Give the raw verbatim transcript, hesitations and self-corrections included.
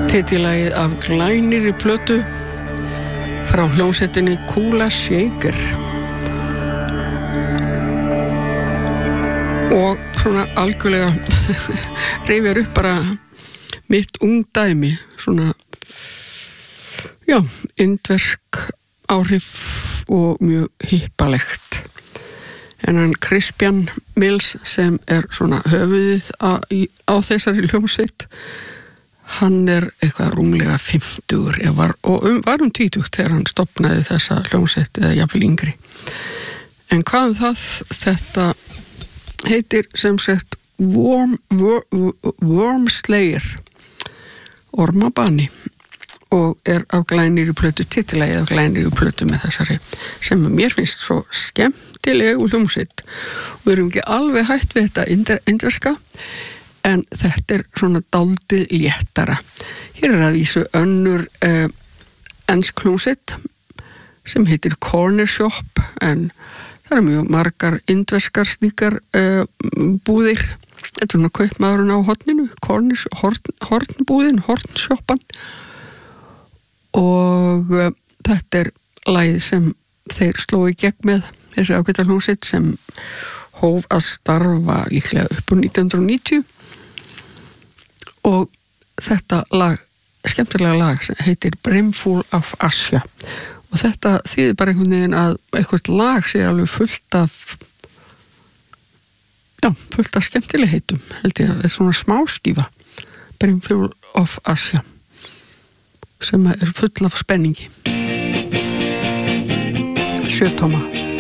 Titilagið af glænýrri plötu frá hljómsveitinni Kula Shaker og svona algjörlega reyfir upp bara mitt ungdæmi, svona já, indversk áhrif og mjög hippalegt. En hann Crispian Mills sem er svona höfuðið á, á þessari hljómsveit, hann er eitthvað rúmlega fimmtugur var, og um, var um tvítugt þegar hann stofnaði þessa hljómsveit eða jafnvel yngri. En hvað um það, þetta heitir sem sagt Worm, Worm, Worm Slayer, Ormabani, og er á glænýrri plötu, titilagið af glænýrri plötu með þessari sem mér finnst svo skemmtileg og hljómsveit. Við erum ekki alveg hætt við þetta indverska, en þetta er svona dálítið léttara. Hér er að vísu önnur eh, ensk hljómsveit sem heitir Corner Shop, en það eru mjög margar indverskar slíkar eh, búðir. Þetta er svona kaupmaðurinn á horninu, Corner, horn, hornbúðin, hornsjoppan, og eh, þetta er lagið sem þeir slói gegn með, þessi ágæta hljómsveit sem hóf að starfa líklega upp úr nítján hundruð og níutíu. Og þetta lag, skemmtilega lag sem heitir Brimful of Asja, og þetta þýðir bara einhvern veginn að eitthvað lag sé alveg fullt af já, fullt af skemmtileg heitum, held ég að þetta er svona smáskífa, Brimful of Asja, sem er full af spenningi. Sjötóma.